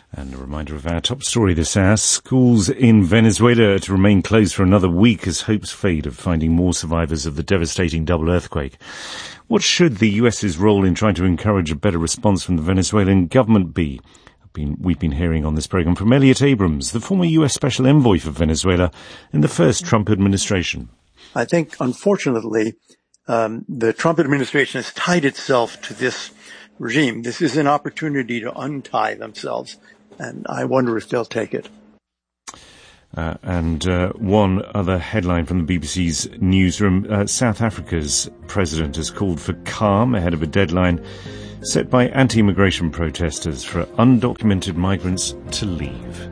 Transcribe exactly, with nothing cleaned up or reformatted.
And a reminder of our top story this hour. Schools in Venezuela are to remain closed for another week as hopes fade of finding more survivors of the devastating double earthquake. What should the US's role in trying to encourage a better response from the Venezuelan government be? Been, we've been hearing on this programme from Elliot Abrams, the former U S Special Envoy for Venezuela in the first Trump administration. I think, unfortunately, um, the Trump administration has tied itself to this regime. This is an opportunity to untie themselves, and I wonder if they'll take it. Uh, and uh, one other headline from the B B C's newsroom. Uh, South Africa's president has called for calm ahead of a deadline set by anti-immigration protesters for undocumented migrants to leave.